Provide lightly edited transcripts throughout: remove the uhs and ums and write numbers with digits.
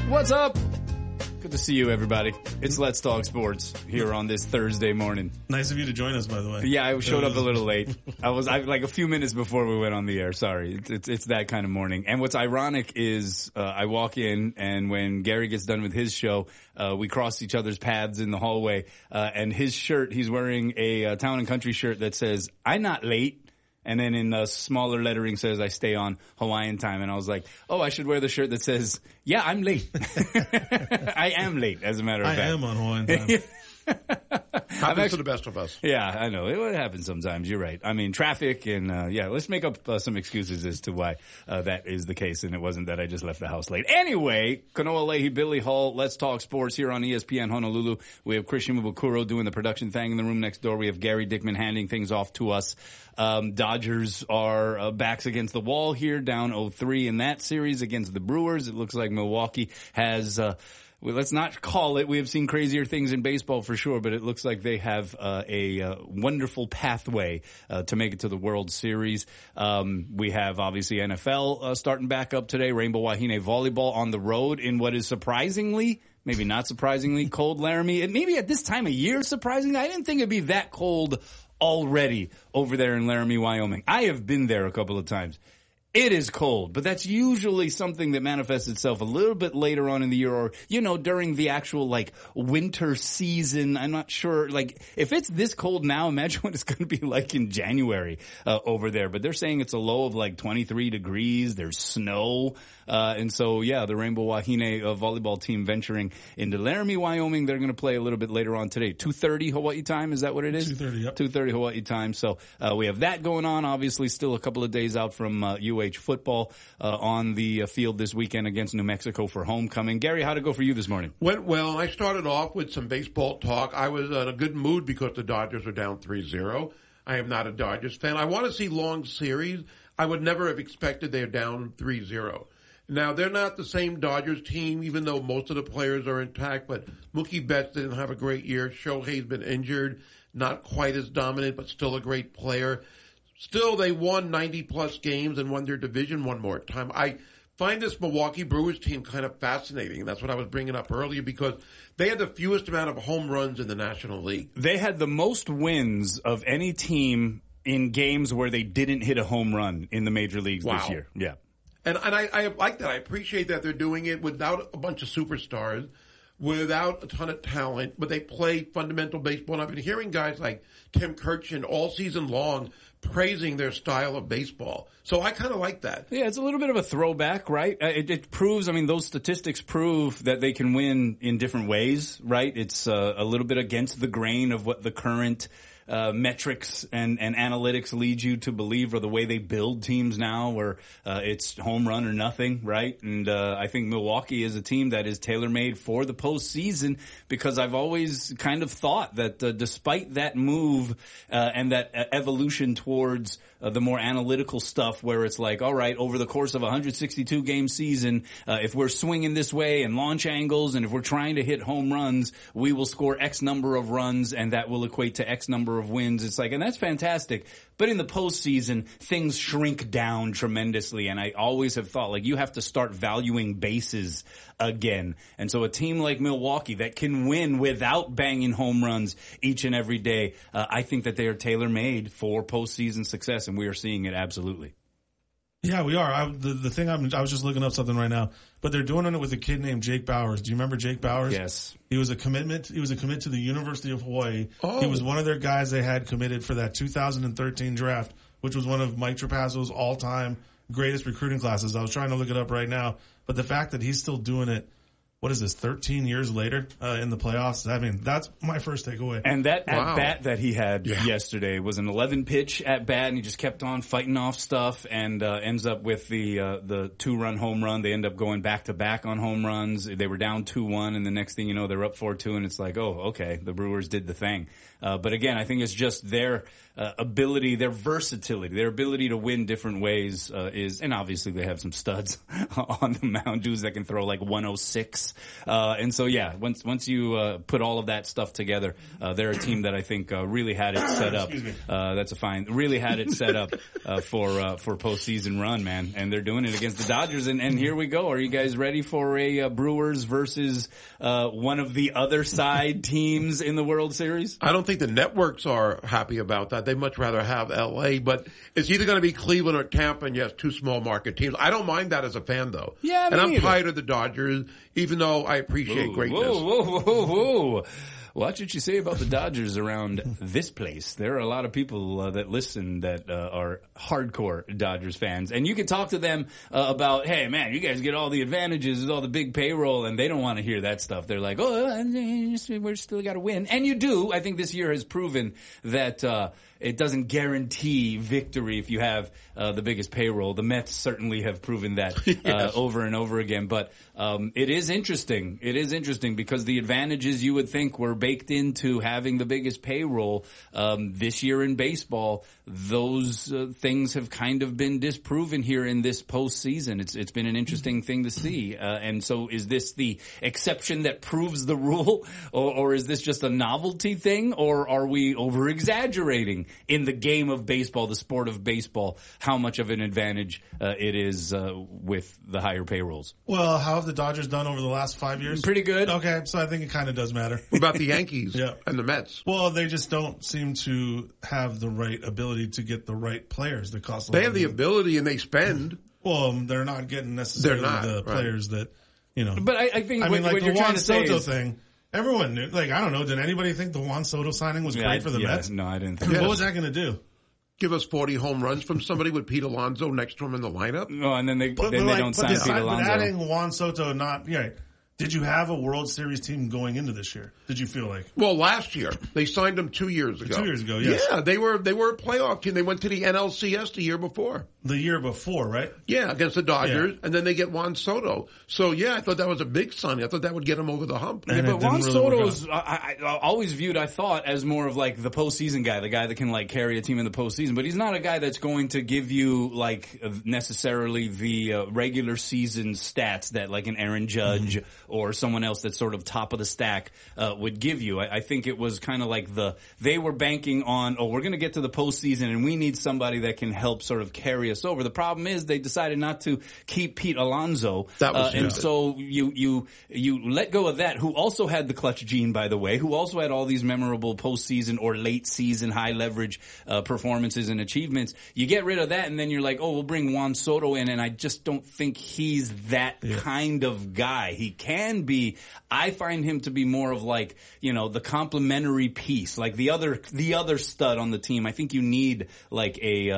What's up? Good to see you, everybody. It's Let's Talk Sports here on this Thursday morning. Nice of you to join us, by the way. Yeah, I showed up a little late. I like a few minutes before we went on the air. Sorry. It's that kind of morning. And what's ironic is I walk in, and when Gary gets done with his show, we cross each other's paths in the hallway. And his shirt, he's wearing a Town and Country shirt that says, "I'm not late." And then in smaller lettering says, "I stay on Hawaiian time." And I was like, oh, I should wear the shirt that says, "Yeah, I'm late." I am late, as a matter of fact. I am on Hawaiian time. Happens to the best of us. Yeah, I know. It happens sometimes. You're right. I mean, traffic and, let's make up some excuses as to why that is the case, and it wasn't that I just left the house late. Anyway, Kanoa Leahy, Billy Hull, Let's Talk Sports here on ESPN Honolulu. We have Christian Mabukuro doing the production thing in the room next door. We have Gary Dickman handing things off to us. Dodgers are backs against the wall here, down 0-3 in that series against the Brewers. It looks like Milwaukee has well, let's not call it. We have seen crazier things in baseball for sure, but it looks like they have a wonderful pathway to make it to the World Series. We have obviously NFL starting back up today. Rainbow Wahine volleyball on the road in what is surprisingly, maybe not surprisingly, cold Laramie. And maybe at this time of year, surprisingly, I didn't think it'd be that cold already over there in Laramie, Wyoming. I have been there a couple of times. It is cold, but that's usually something that manifests itself a little bit later on in the year, or, during the actual, winter season. I'm not sure. If it's this cold now, imagine what it's going to be like in January over there. But they're saying it's a low of 23 degrees. There's snow. And so, the Rainbow Wahine volleyball team venturing into Laramie, Wyoming. They're going to play a little bit later on today. 2:30 Hawaii time. Is that what it is? 2:30, yep. 2:30 Hawaii time. So, we have that going on. Obviously, still a couple of days out from UH football on the field this weekend against New Mexico for homecoming. Gary, how'd it go for you this morning? Went well. I started off with some baseball talk. I was in a good mood because the Dodgers are down 3-0. I am not a Dodgers fan. I want to see long series. I would never have expected they're down 3-0. Now, they're not the same Dodgers team, even though most of the players are intact, but Mookie Betts didn't have a great year. Shohei's been injured, not quite as dominant, but still a great player. Still, they won 90-plus games and won their division one more time. I find this Milwaukee Brewers team kind of fascinating. That's what I was bringing up earlier, because they had the fewest amount of home runs in the National League. They had the most wins of any team in games where they didn't hit a home run in the major leagues this year. Yeah. And I like that. I appreciate that they're doing it without a bunch of superstars, without a ton of talent, but they play fundamental baseball. And I've been hearing guys like Tim Kirchin all season long praising their style of baseball. So I kind of like that. Yeah, it's a little bit of a throwback, right? It proves, those statistics prove that they can win in different ways, right? It's a little bit against the grain of what the current metrics and analytics lead you to believe, or the way they build teams now, where it's home run or nothing, right? And I think Milwaukee is a team that is tailor-made for the postseason, because I've always kind of thought that despite that move and that evolution towards the more analytical stuff, where it's like, all right, over the course of a 162-game season, if we're swinging this way and launch angles, and if we're trying to hit home runs, we will score X number of runs, and that will equate to X number of wins. It's like, and that's fantastic. But in the postseason, things shrink down tremendously. And I always have thought, you have to start valuing bases again. And so a team like Milwaukee that can win without banging home runs each and every day, I think that they are tailor-made for postseason success, and we are seeing it absolutely. Yeah, we are. The thing I was just looking up something right now, but they're doing it with a kid named Jake Bowers. Do you remember Jake Bowers? Yes. He was a commit to the University of Hawaii. Oh. He was one of their guys they had committed for that 2013 draft, which was one of Mike Trapasso's all-time greatest recruiting classes. I was trying to look it up right now, but the fact that he's still doing it, what is this, 13 years later in the playoffs? That's my first takeaway. And that at-bat that he had yesterday was an 11-pitch at-bat, and he just kept on fighting off stuff, and ends up with the two-run home run. They end up going back-to-back on home runs. They were down 2-1, and the next thing you know, they're up 4-2, and it's like, oh, okay, the Brewers did the thing. But again, I think it's just their ability, their versatility, their ability to win different ways and obviously they have some studs on the mound, dudes that can throw 106 And so, yeah, once you put all of that stuff together, they're a team that I think really had it set up. That's a fine. Really had it set up for postseason run, man. And they're doing it against the Dodgers. And here we go. Are you guys ready for a Brewers versus one of the other side teams in the World Series? I don't think the networks are happy about that. They'd much rather have L.A., but it's either going to be Cleveland or Tampa, and yes, two small market teams. I don't mind that as a fan, though. Yeah, and I'm neither. tired of the Dodgers, even though I appreciate greatness. Whoa. Watch what you say about the Dodgers around this place. There are a lot of people that listen that are hardcore Dodgers fans. And you can talk to them about, hey, man, you guys get all the advantages with all the big payroll, and they don't want to hear that stuff. They're like, we're still got to win. And you do. I think this year has proven that it doesn't guarantee victory if you have the biggest payroll. The Mets certainly have proven that Yes. over and over again. But it is interesting. It is interesting because the advantages you would think were baked into having the biggest payroll this year in baseball, those things have kind of been disproven here in this postseason. It's been an interesting thing to see. And so is this the exception that proves the rule, or is this just a novelty thing, or are we over-exaggerating in the game of baseball, the sport of baseball, how much of an advantage it is with the higher payrolls? Well, how have the Dodgers done over the last 5 years? Pretty good. Okay, so I think it kind of does matter. What about the Yankees Yeah. and the Mets? Well, they just don't seem to have the right ability to get the right players that cost a lot They have of the money. ability and they spend. Well, they're not getting necessarily They're not, the right. players that, you know. But I think I mean, what like the you're trying Juan to say Soto is, thing, everyone knew. Like, I don't know, did anybody think the Juan Soto signing was great for the Mets? No, I didn't think Yeah. What was that going to do? Give us 40 home runs from somebody with Pete Alonso next to him in the lineup. No, and then they But don't sign Pete but Alonso. adding Juan Soto, not yeah. Did you have a World Series team going into this year? Did you feel like? Well, last year they signed him 2 years ago. 2 years ago, yes. Yeah, they were a playoff team. They went to the NLCS the year before. The year before, right? Yeah, against the Dodgers, Yeah. and then they get Juan Soto. So yeah, I thought that was a big signing. I thought that would get him over the hump. And But it Juan didn't really work Soto's I always viewed, I thought, as more of like the postseason guy, the guy that can like carry a team in the postseason. But he's not a guy that's going to give you like necessarily the regular season stats that like an Aaron Judge or someone else that's sort of top of the stack would give you. I think it was kind of like they were banking on, we're going to get to the postseason and we need somebody that can help sort of carry us over. The problem is they decided not to keep Pete Alonso. That was and stupid. so you let go of that, who also had the clutch gene, by the way, who also had all these memorable postseason or late season high leverage performances and achievements. You get rid of that, and then you're like, we'll bring Juan Soto in, and I just don't think he's that kind of guy. He can be. I find him to be more of like, the complementary piece, like the other stud on the team. I think you need like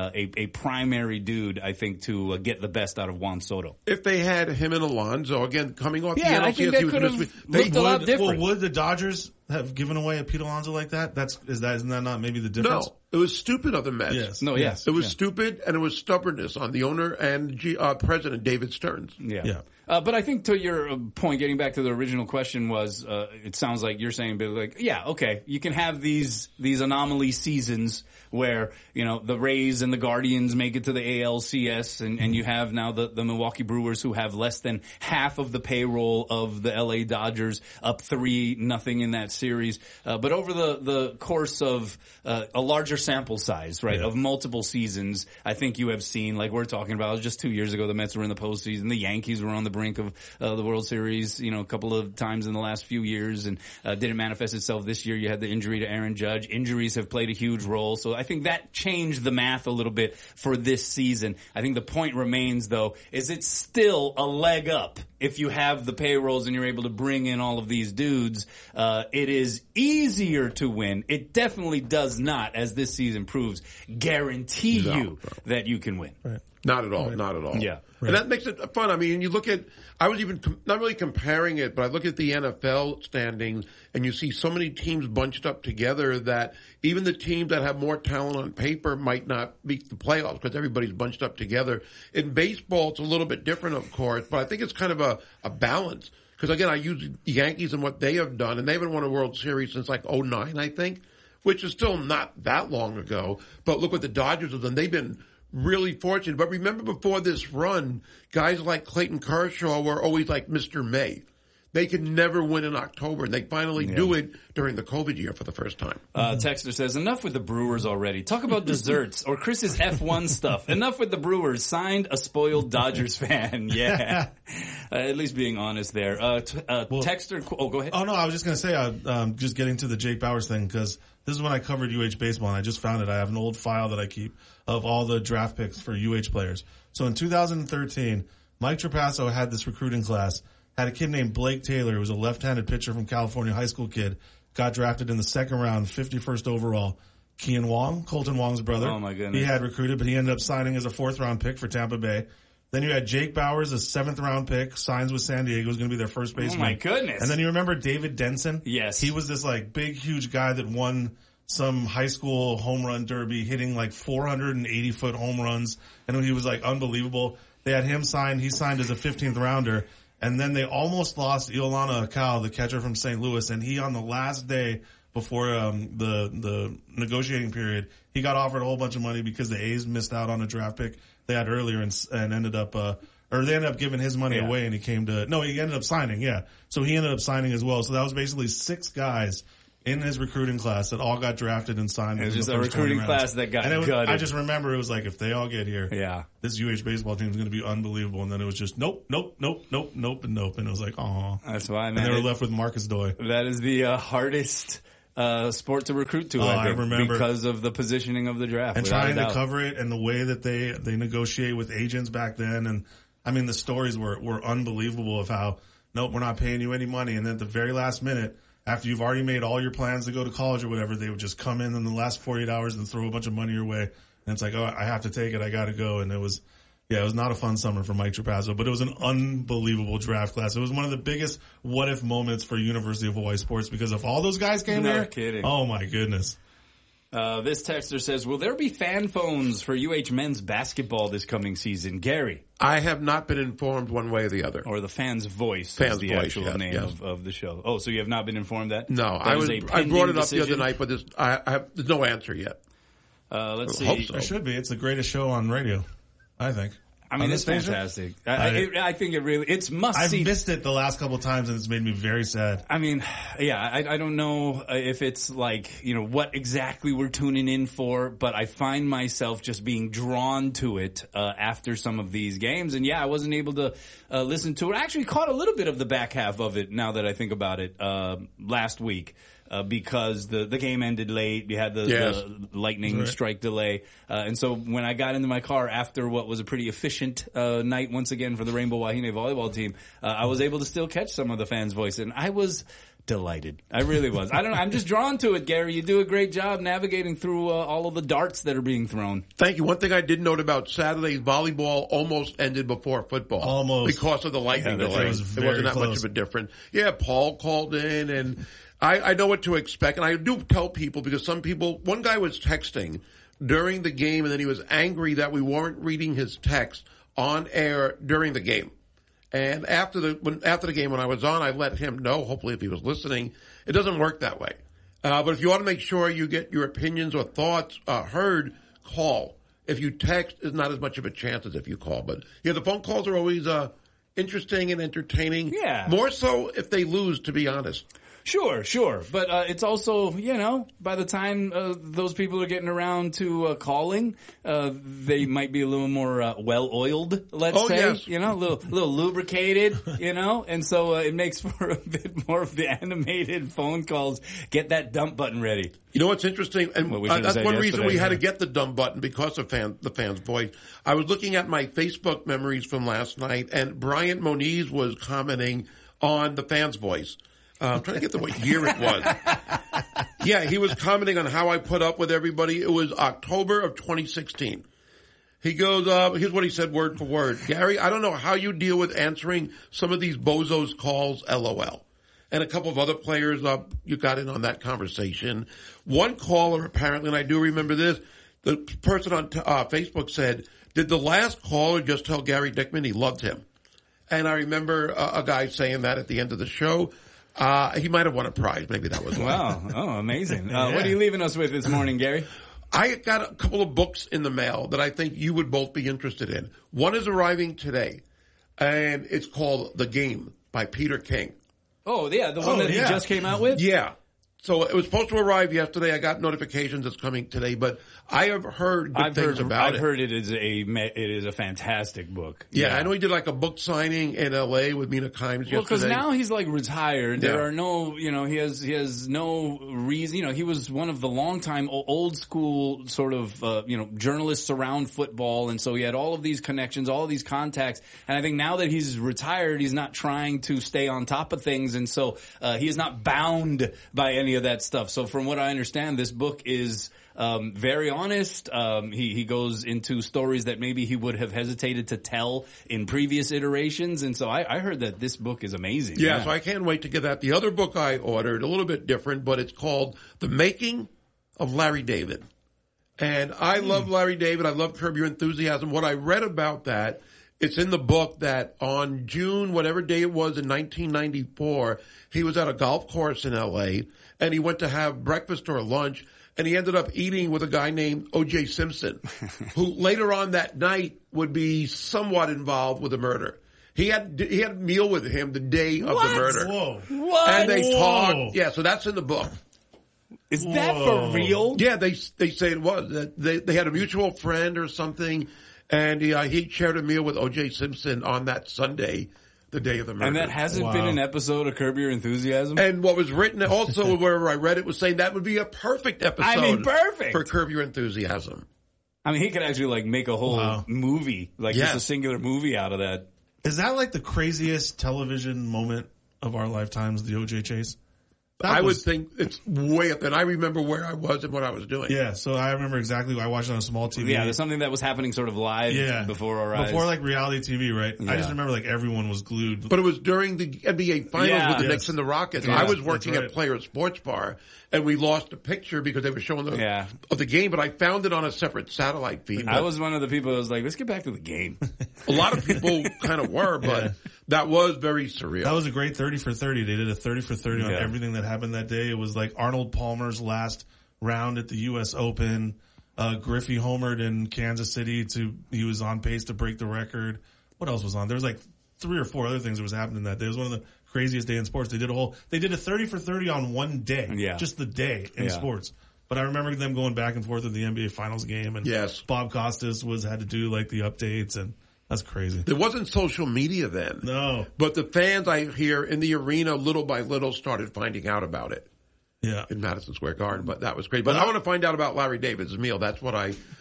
a primary dude, I think, to get the best out of Juan Soto. If they had him and Alonso, again, coming off Yeah, the I think NLCS, that he was could have missing- looked a lot different. Well, would the Dodgers have given away a Pete Alonso like that? Isn't that not maybe the difference? No, it was stupid of the Mets. Yes. No, yes. It was stupid, and it was stubbornness on the owner and President David Stearns. Yeah. But I think to your point, getting back to the original question was, it sounds like you're saying, Bill, like, yeah, okay, you can have these anomaly seasons where, the Rays and the Guardians make it to the ALCS and you have now the Milwaukee Brewers who have less than half of the payroll of the LA Dodgers, up 3-0 in that series. But over the course of a larger sample size, right, of multiple seasons, I think you have seen, like we're talking about, just 2 years ago, the Mets were in the postseason, the Yankees were on the brink of the World Series, a couple of times in the last few years, and didn't manifest itself this year. You had the injury to Aaron Judge. Injuries have played a huge role, so I think that changed the math a little bit for this season. I think the point remains, though, is it's still a leg up if you have the payrolls and you're able to bring in all of these dudes. It is easier to win. It definitely does not, as this season proves, guarantee you that you can win. Right. Not at all. Not at all. Yeah. And that makes it fun. I mean, you look at, I was even not really comparing it, but I look at the NFL standings and you see so many teams bunched up together that even the teams that have more talent on paper might not make the playoffs because everybody's bunched up together. In baseball, it's a little bit different, of course, but I think it's kind of a balance. Because again, I use the Yankees and what they have done, and they haven't won a World Series since like 2009, I think, which is still not that long ago. But look what the Dodgers have done. They've been really fortunate. But remember before this run, guys like Clayton Kershaw were always like Mr. May. They could never win in October, and they finally do it during the COVID year for the first time. Texter says, enough with the Brewers already. Talk about desserts or Chris's F1 stuff. Enough with the Brewers. Signed a spoiled Dodgers fan. Yeah. At least being honest there. Texter, go ahead. Oh, no, I was just going to say, just getting to the Jake Bauers thing, because this is when I covered UH baseball, and I just found it. I have an old file that I keep of all the draft picks for UH players. So in 2013, Mike Trapasso had this recruiting class, had a kid named Blake Taylor, who was a left-handed pitcher from California, high school kid, got drafted in the second round, 51st overall. Kian Wong, Colton Wong's brother. Oh, my goodness. He had recruited, but he ended up signing as a fourth-round pick for Tampa Bay. Then you had Jake Bauers, a seventh-round pick, signs with San Diego, was going to be their first baseman. Oh, my goodness. And then you remember David Denson? Yes. He was this, big, huge guy that won some high school home run derby, hitting 480-foot home runs, and he was, unbelievable. They had him signed. He signed as a 15th rounder. And then they almost lost Iolana Akal, the catcher from St. Louis, and he on the last day before the negotiating period, he got offered a whole bunch of money because the A's missed out on a draft pick they had earlier and ended up they ended up giving his money away, and he ended up signing, So he ended up signing as well. So that was basically 6 guys in his recruiting class that all got drafted and signed. It was just a recruiting class that got gutted. I just remember it was if they all get here, this UH baseball team is going to be unbelievable. And then it was just nope, and nope. And it was aw. That's why, man. And they were left with Marcus Doy. That is the hardest sport to recruit to, I think, remember. Because of the positioning of the draft. And trying to cover it and the way that they negotiate with agents back then. And, I mean, the stories were unbelievable of how, nope, we're not paying you any money. And then at the very last minute, after you've already made all your plans to go to college or whatever, they would just come in the last 48 hours and throw a bunch of money your way. And it's oh, I have to take it. I got to go. And it was not a fun summer for Mike Trapasso, but it was an unbelievable draft class. It was one of the biggest what-if moments for University of Hawaii sports because if all those guys came there. No kidding. Oh, my goodness. This texter says, will there be fan phones for UH men's basketball this coming season? Gary. I have not been informed one way or the other. Or the Fan's Voice Fan's is the Voice, actual name of the show. Oh, so you have not been informed that? No, I brought it up the other night, but there's no answer yet. Let's see. Hope so. There should be. It's the greatest show on radio, I think. I mean, it's fantastic. I think it's must see. I've missed it the last couple of times and it's made me very sad. I mean, I don't know if it's what exactly we're tuning in for, but I find myself just being drawn to it, after some of these games. And I wasn't able to, listen to it. I actually caught a little bit of the back half of it now that I think about it, last week. Because the game ended late. We had the lightning strike delay. And so when I got into my car after what was a pretty efficient night once again for the Rainbow Wahine volleyball team, I was able to still catch some of the fans' voice. And I was delighted. I really was. I don't know. I'm just drawn to it, Gary. You do a great job navigating through all of the darts that are being thrown. Thank you. One thing I did note about Saturday's volleyball almost ended before football. Almost. Because of the lightning delay. It wasn't that close. much of a difference. Yeah, Paul called in and I know what to expect, and I do tell people because one guy was texting during the game, and then he was angry that we weren't reading his text on air during the game. And after the game, when I was on, I let him know, hopefully if he was listening, it doesn't work that way. But if you want to make sure you get your opinions or thoughts heard, call. If you text, there's not as much of a chance as if you call. But the phone calls are always interesting and entertaining. Yeah. More so if they lose, to be honest. Sure. But it's also, by the time those people are getting around to calling, they might be a little more well-oiled, let's say. Yes. A little lubricated, And so it makes for a bit more of the animated phone calls. Get that dump button ready. You know what's interesting? And that's one reason we had to get the dump button because of the Fan's Voice. I was looking at my Facebook memories from last night, and Bryant Moniz was commenting on the Fan's Voice. I'm trying to get to what year it was. Yeah, he was commenting on how I put up with everybody. It was October of 2016. He goes, here's what he said word for word. Gary, I don't know how you deal with answering some of these bozos calls, LOL. And a couple of other players, you got in on that conversation. One caller apparently, and I do remember this, the person on Facebook said, did the last caller just tell Gary Dickman he loved him? And I remember a guy saying that at the end of the show. He might have won a prize. Maybe that was wow. Oh, amazing. What are you leaving us with this morning, Gary? I got a couple of books in the mail that I think you would both be interested in. One is arriving today, and it's called The Game by Peter King. Oh, yeah, the one that he just came out with? Yeah. So it was supposed to arrive yesterday. I got notifications it's coming today, but I have heard good things about it. I've heard it is a fantastic book. Yeah, I know he did like a book signing in L.A. with Mina Kimes yesterday. Well, because now he's like retired. Yeah. There are no, he has no reason. He was one of the longtime old school sort of, journalists around football, and so he had all of these connections, all of these contacts. And I think now that he's retired, he's not trying to stay on top of things, and so he is not bound by any of that stuff. So from what I understand, this book is very honest. He goes into stories that maybe he would have hesitated to tell in previous iterations. And so I heard that this book is amazing. Yeah, so I can't wait to get that. The other book I ordered, a little bit different, but it's called The Making of Larry David. And I love Larry David. I love Curb Your Enthusiasm. What I read about that, it's in the book that on June, whatever day it was in 1994, he was at a golf course in L.A., and he went to have breakfast or lunch, and he ended up eating with a guy named O.J. Simpson, who later on that night would be somewhat involved with the murder. He had a meal with him the day of the murder. Whoa. What? And they talked. Yeah, so that's in the book. Is that for real? Yeah, they say it was. That they had a mutual friend or something, and he shared a meal with O.J. Simpson on that Sunday, the day of the murder. And that hasn't been an episode of Curb Your Enthusiasm? And what was written also where I read it was saying that would be a perfect episode perfect for Curb Your Enthusiasm. I mean, he could actually make a whole movie, just a singular movie out of that. Is that like the craziest television moment of our lifetimes, the O.J. chase? I would think it's way up there. And I remember where I was and what I was doing. Yeah, so I remember exactly. I watched it on a small TV. Yeah, there's something that was happening sort of live before our eyes. Before reality TV, right? Yeah. I just remember everyone was glued. But it was during the NBA Finals with the Knicks and the Rockets. Yeah, I was working at Players Sports Bar, and we lost a picture because they were showing of the game, but I found it on a separate satellite feed. I was one of the people that was like, let's get back to the game. A lot of people kind of were, but that was very surreal. That was a great 30 for 30. They did a 30 for 30 on everything that happened that day. It was like Arnold Palmer's last round at the U.S. Open. Griffey homered in Kansas City he was on pace to break the record. What else was on? There was 3 or 4 other things that was happening that day. It was one of the craziest day in sports. They did a 30 for 30 on one day. Yeah. Just the day in sports. But I remember them going back and forth at the NBA Finals game, and Bob Costas had to do the updates, and that's crazy. There wasn't social media then. No. But the fans, I hear, in the arena, little by little, started finding out about it. Yeah. In Madison Square Garden, but that was great. But I want to find out about Larry David's meal. That's what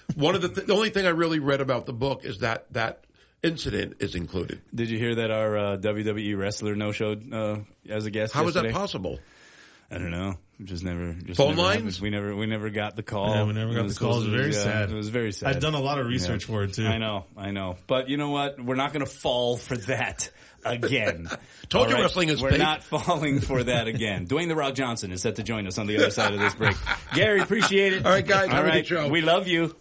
the only thing I really read about the book is that incident is included. Did you hear that our WWE wrestler no-showed as a guest How yesterday? was that possible? I don't know. Just never phone lines. We never got the call. Yeah, we never got the call. It was very sad. It was very sad. I've done a lot of research for it too. I know. But you know what? We're not going to fall for that again. Told you wrestling is fake. We're not falling for that again. Dwayne The Rock Johnson is set to join us on the other side of this break. Gary, appreciate it. All right, guys. Have a good show. We love you.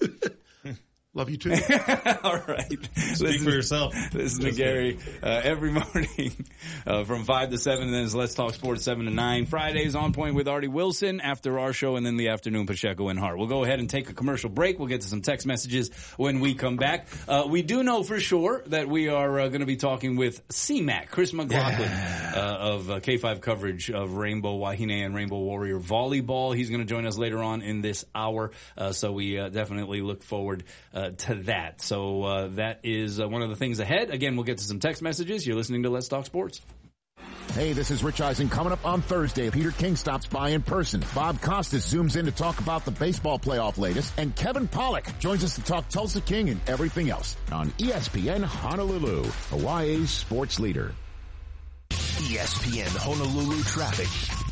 Love you too. All right. Speak for yourself. Listen to Gary every morning from 5 to 7, and then it's Let's Talk Sports 7 to 9. Fridays On Point with Artie Wilson after our show, and then the afternoon Pacheco and Hart. We'll go ahead and take a commercial break. We'll get to some text messages when we come back. We do know for sure that we are going to be talking with C-Mac, Chris McLaughlin of K5 coverage of Rainbow Wahine and Rainbow Warrior Volleyball. He's going to join us later on in this hour, so we definitely look forward to that. So that is one of the things ahead. Again, we'll get to some text messages. You're listening to Let's Talk Sports. Hey, this is Rich Eisen. Coming up on Thursday, Peter King stops by in person. Bob Costas zooms in to talk about the baseball playoff latest. And Kevin Pollak joins us to talk Tulsa King and everything else on ESPN Honolulu, Hawaii's sports leader. ESPN Honolulu traffic.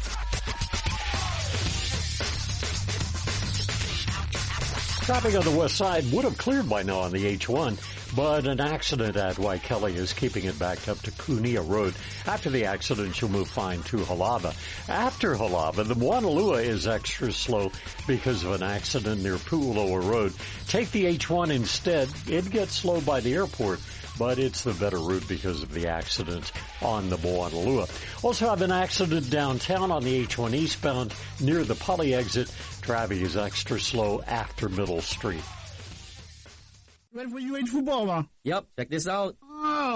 Traffic on the west side would have cleared by now on the H1, but an accident at Waikele is keeping it backed up to Kunia Road. After the accident, you'll move fine to Halava. After Halava, the Moanalua is extra slow because of an accident near Pu'uloa Road. Take the H1 instead. It gets slow by the airport, but it's the better route because of the accident on the Moanalua. Also have an accident downtown on the H1 eastbound near the Poly exit. Traffic is extra slow after Middle Street. Ready for UH football, huh? Yep, check this out. Oh,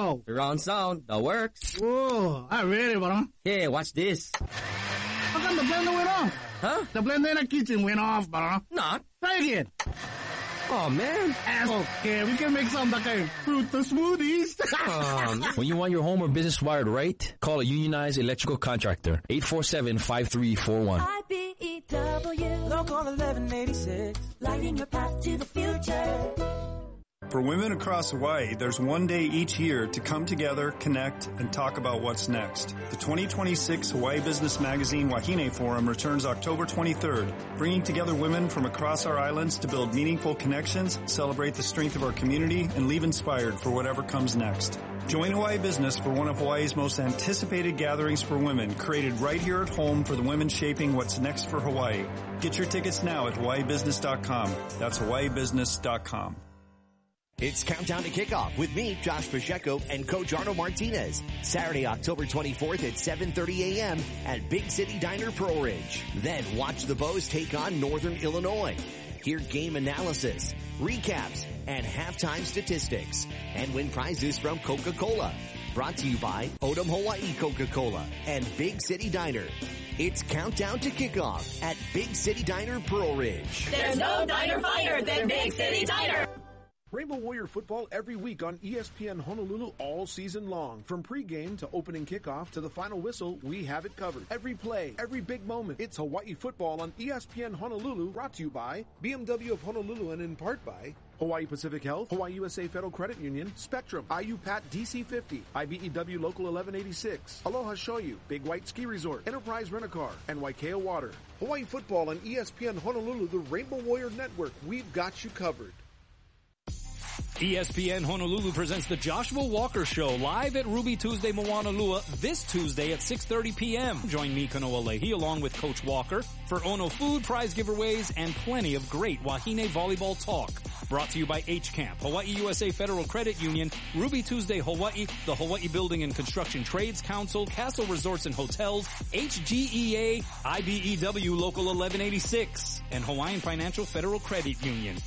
go. Surround sound. That works. Whoa, I ready, bro. Hey, watch this. How come the blender went off? Huh? The blender in the kitchen went off, bro. Nah. Try again. Oh, man. Okay, we can make some like a fruit smoothies. When you want your home or business wired right, call a unionized electrical contractor. 847-5341. IBEW. Local 1186. Lighting your path to the future. For women across Hawaii, there's one day each year to come together, connect, and talk about what's next. The 2026 Hawaii Business Magazine Wahine Forum returns October 23rd, bringing together women from across our islands to build meaningful connections, celebrate the strength of our community, and leave inspired for whatever comes next. Join Hawaii Business for one of Hawaii's most anticipated gatherings for women, created right here at home for the women shaping what's next for Hawaii. Get your tickets now at hawaiibusiness.com. That's hawaiibusiness.com. It's Countdown to Kickoff with me, Josh Pacheco, and Coach Arno Martinez. Saturday, October 24th at 7:30 a.m. at Big City Diner, Pearl Ridge. Then watch the Bows take on Northern Illinois. Hear game analysis, recaps, and halftime statistics. And win prizes from Coca-Cola. Brought to you by Odom Hawaii Coca-Cola and Big City Diner. It's Countdown to Kickoff at Big City Diner, Pearl Ridge. There's no diner finer than Big City Diner. Rainbow Warrior football every week on ESPN Honolulu all season long. From pregame to opening kickoff to the final whistle, we have it covered. Every play, every big moment. It's Hawaii football on ESPN Honolulu, brought to you by BMW of Honolulu and in part by Hawaii Pacific Health, Hawaii USA Federal Credit Union, Spectrum, IUPAT DC-50, IBEW Local 1186, Aloha Shoyu, Big White Ski Resort, Enterprise Rent-A-Car, and Waikea Water. Hawaii football on ESPN Honolulu, the Rainbow Warrior Network. We've got you covered. ESPN Honolulu presents the Joshua Walker Show live at Ruby Tuesday Moanalua this Tuesday at 6:30 p.m. Join me, Kanoa Leahy, along with Coach Walker for Ono food, prize giveaways, and plenty of great Wahine volleyball talk. Brought to you by H-Camp, Hawaii USA Federal Credit Union, Ruby Tuesday Hawaii, the Hawaii Building and Construction Trades Council, Castle Resorts and Hotels, HGEA, IBEW Local 1186, and Hawaiian Financial Federal Credit Union.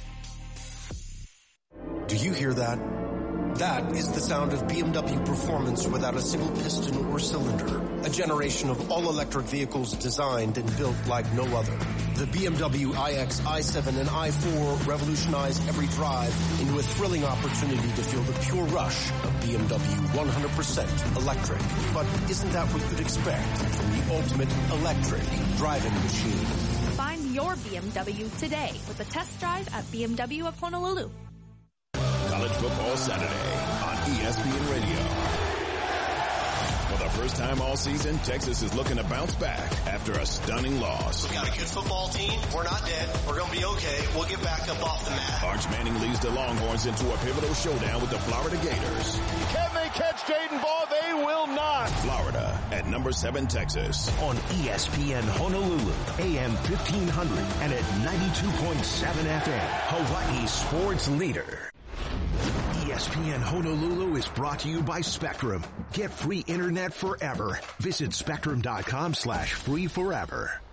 Do you hear that? That is the sound of BMW performance without a single piston or cylinder. A generation of all-electric vehicles designed and built like no other. The BMW iX, i7, and i4 revolutionize every drive into a thrilling opportunity to feel the pure rush of BMW 100% electric. But isn't that what you'd expect from the ultimate electric driving machine? Find your BMW today with a test drive at BMW of Honolulu. College Football Saturday on ESPN Radio. For the first time all season, Texas is looking to bounce back after a stunning loss. We got a good football team. We're not dead. We're going to be okay. We'll get back up off the mat. Arch Manning leads the Longhorns into a pivotal showdown with the Florida Gators. Can they catch Jaden Ball? They will not. Florida at number 7 Texas. On ESPN Honolulu, AM 1500 and at 92.7 FM. Hawaii sports leader. ESPN Honolulu is brought to you by Spectrum. Get free internet forever. Visit spectrum.com/free forever.